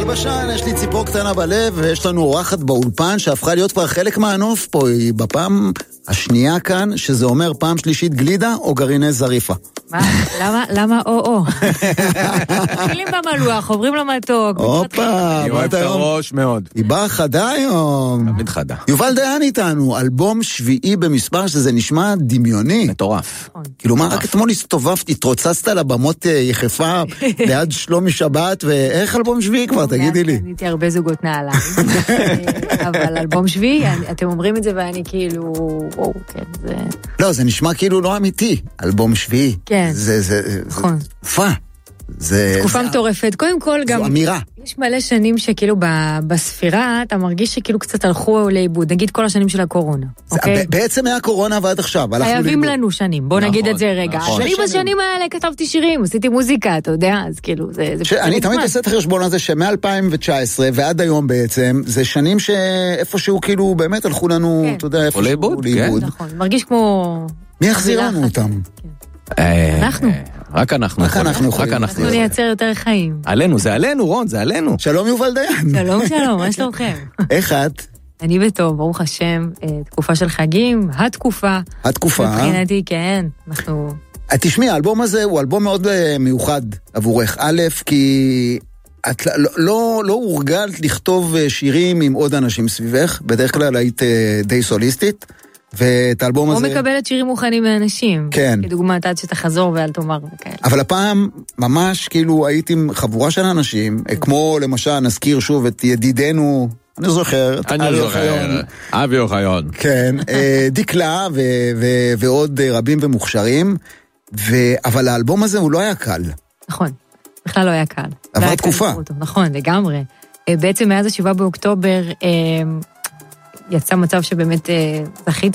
בשן, יש לי ציפור קטנה בלב, ויש לנו אורחת באולפן שהפכה להיות כבר חלק מהנוף פה, היא בפעם השנייה כאן, שזה אומר פעם שלישית גלידה או גרעיני זריפה. מה? למה או? מתחילים במלוח, עוברים למתוק. הופה, אני אוהב את הראש מאוד. היא באה חדה היום. תמיד חדה. יובל דיין איתנו, אלבום שביעי במספר שזה נשמע דמיוני. מטורף. כאילו מה, רק אתמול הסתובבת, התרוצצת על הבמות יחפה ליד שלומי שבת, ואיך אלבום שביעי כבר, תגידי לי. קניתי הרבה זוגות נעליים, אבל אלבום שביעי, אתם אומרים את זה ואני כאילו, וואו, כן, זה... לא, זה נשמע כאילו לא אמיתי, אלבום שביעי. כן. זה תקופה. תקופה מטורפת. קודם כל גם... זו אמירה. יש מלא שנים שכאילו בספירה, אתה מרגיש שכאילו קצת הלכו לאיבוד. נגיד כל השנים של הקורונה. בעצם היה קורונה ועד עכשיו. חייבים לנו שנים. בוא נגיד את זה רגע. אני בשנים האלה כתבתי שירים, עשיתי מוזיקה, אתה יודע, אז כאילו זה... אני תמיד עושה את החשבון הזה שמ-2019 ועד היום בעצם, זה שנים שאיפשהו כאילו באמת הלכו לנו, אתה יודע, איפשהו לאיבוד. נכון, מרגיש כמו... מי יחזיר לנו אותם? אנחנו. רק אנחנו יכולים. אנחנו נייצר יותר חיים. עלינו, זה עלינו, רון, זה עלינו. שלום יובל דיין. שלום, מה שלומכם? איך את? אני בטוב, ברוך השם, תקופה של חגים, התקופה. מבחינתי, כן, אנחנו... תשמעי, האלבום הזה הוא אלבום מאוד מיוחד עבורך. א', כי את לא הורגלת לכתוב שירים עם עוד אנשים סביבך, בדרך כלל היית די סוליסטית. ואת האלבום הזה... או מקבלת שירים מוכנים מאנשים. כן. כדוגמת עד שתחזור ואל תאמר וכאלה. אבל הפעם ממש כאילו הייתי עם חבורה של אנשים, כמו למשל נזכיר שוב את ידידנו, אני זוכר, אבי אוחיון. כן, דקלה ועוד רבים ומוכשרים, אבל האלבום הזה הוא לא היה קל. נכון, בכלל לא היה קל. עבר תקופה. נכון, לגמרי. בעצם מאז ה7 באוקטובר... יצא מצב שבאמת זכיתי